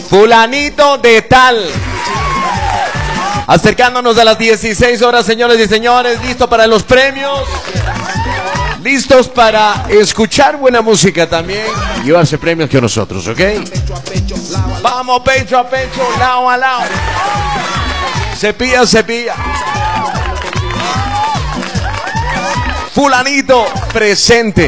Fulanito de tal. Acercándonos a las 16 horas, señores y señores. ¿Listo para los premios? ¿Listos para escuchar buena música también? Llevarse premios que nosotros, ¿ok? Vamos pecho a pecho, lado a lado. Cepilla, cepilla. Fulanito presente.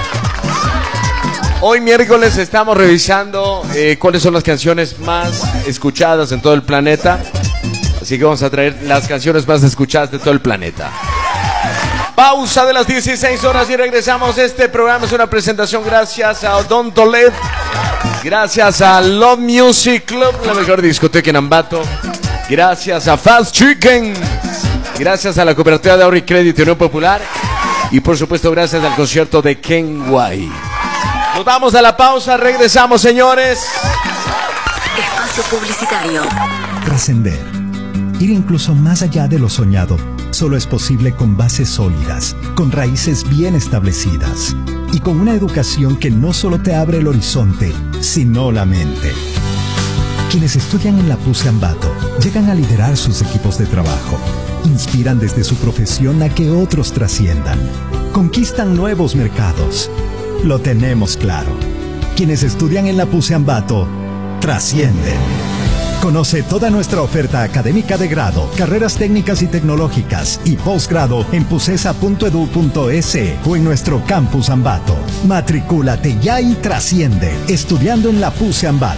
Hoy miércoles estamos revisando cuáles son las canciones más escuchadas en todo el planeta. Así que vamos a traer las canciones más escuchadas de todo el planeta. Pausa de las 16 horas y regresamos. Este programa es una presentación gracias a Odontolet, gracias a Love Music Club, la mejor discoteca en Ambato, gracias a Fast Chicken, gracias a la Cooperativa de Ahorro y Crédito Unión Popular y por supuesto gracias al concierto de Ken White. Nos vamos a la pausa, regresamos, señores. Espacio publicitario. Trascender. Ir incluso más allá de lo soñado solo es posible con bases sólidas, con raíces bien establecidas y con una educación que no solo te abre el horizonte, sino la mente. Quienes estudian en la PUCE Ambato llegan a liderar sus equipos de trabajo, inspiran desde su profesión a que otros trasciendan, conquistan nuevos mercados. Lo tenemos claro. Quienes estudian en la PUCE Ambato trascienden. Conoce toda nuestra oferta académica de grado, carreras técnicas y tecnológicas y posgrado en pucesa.edu.es o en nuestro campus Ambato. Matricúlate ya y trasciende estudiando en la PUCE Ambato.